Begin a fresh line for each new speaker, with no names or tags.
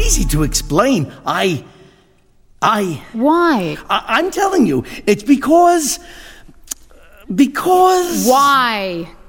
easy to explain.
Why?
I'm telling you, it's because...
Why?